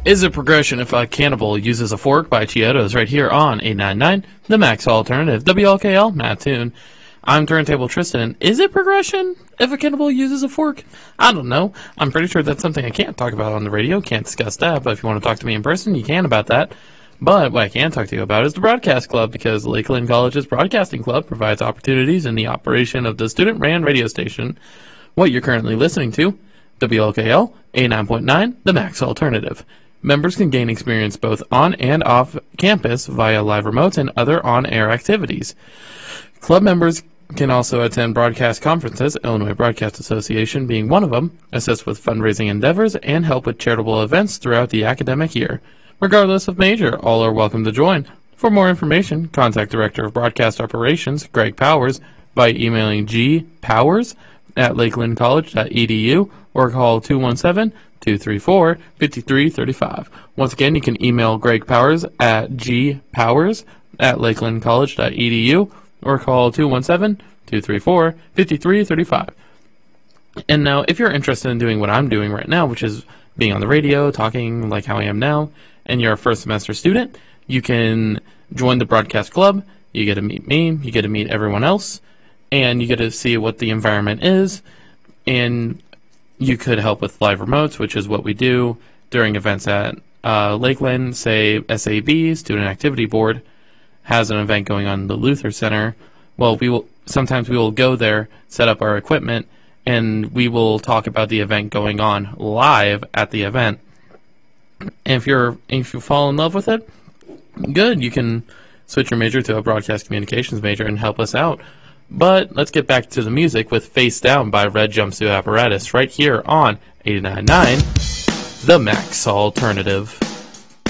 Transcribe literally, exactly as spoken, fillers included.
Is it progression if a cannibal uses a fork by Chiodos right here on eight ninety-nine, the Max Alternative, W L K L, Matt Toon. I'm Turntable Tristan. Is it progression if a cannibal uses a fork? I don't know. I'm pretty sure that's something I can't talk about on the radio. Can't discuss that, but if you want to talk to me in person, you can about that. But what I can talk to you about is the Broadcast Club, because Lakeland College's Broadcasting Club provides opportunities in the operation of the student-ran radio station. What you're currently listening to, W L K L, eighty-nine point nine, the Max Alternative. Members can gain experience both on and off campus via live remotes and other on-air activities. Club members can also attend broadcast conferences, Illinois Broadcast Association being one of them, assist with fundraising endeavors, and help with charitable events throughout the academic year. Regardless of major, all are welcome to join. For more information, contact Director of Broadcast Operations, Greg Powers, by emailing gpowers at lakeland college dot e d u or call two one seven, two three four, five three three five. Once again, you can email Greg Powers at gpowers at lakeland college dot e d u or call two one seven, two three four, five three three five. And now, if you're interested in doing what I'm doing right now, which is being on the radio, talking like how I am now, and you're a first semester student, you can join the Broadcast Club. You get to meet me, you get to meet everyone else, and you get to see what the environment is, and you could help with live remotes, which is what we do during events at uh, Lakeland. Say S A B, Student Activity Board, has an event going on in the Luther Center. Well, we will sometimes we will go there, set up our equipment, and we will talk about the event going on live at the event. And if you're if you fall in love with it, good. You can switch your major to a broadcast communications major and help us out. But let's get back to the music with Face Down by Red Jumpsuit Apparatus right here on eighty-nine point nine, the Max Alternative.